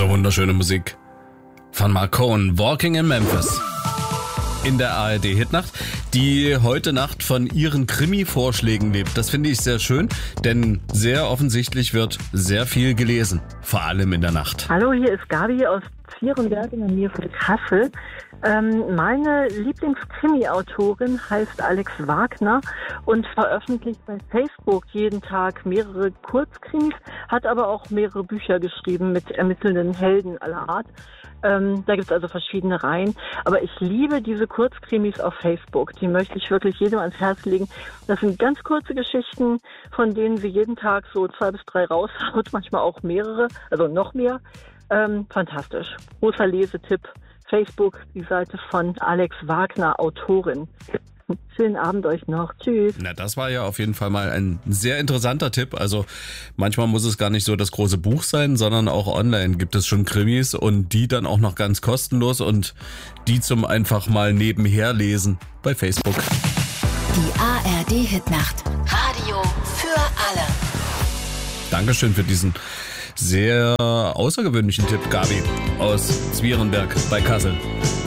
So wunderschöne Musik von Mark Cohn, Walking in Memphis. In der ARD-Hitnacht, die heute Nacht von ihren Krimi-Vorschlägen lebt. Das finde ich sehr schön, denn sehr offensichtlich wird sehr viel gelesen, vor allem in der Nacht. Hallo, hier ist Gabi aus Zwierenberg in der Nähe von Kassel. Meine Lieblingskrimi-Autorin heißt Alex Wagner und veröffentlicht bei Facebook jeden Tag mehrere Kurzkrimis, hat aber auch mehrere Bücher geschrieben mit ermittelnden Helden aller Art. Da gibt es also verschiedene Reihen. Aber ich liebe diese Kurzkrimis auf Facebook. Die möchte ich wirklich jedem ans Herz legen. Das sind ganz kurze Geschichten, von denen sie jeden Tag so 2 bis 3 raushaut, manchmal auch mehrere, also noch mehr. Fantastisch. Großer Lesetipp. Facebook, die Seite von Alex Wagner, Autorin. Schönen Abend euch noch. Tschüss. Na, das war ja auf jeden Fall mal ein sehr interessanter Tipp. Also manchmal muss es gar nicht so das große Buch sein, sondern auch online gibt es schon Krimis und die dann auch noch ganz kostenlos und die zum einfach mal nebenher lesen bei Facebook. Die ARD-Hitnacht. Radio für alle. Dankeschön für diesen sehr außergewöhnlichen Tipp, Gabi aus Zwierenberg bei Kassel.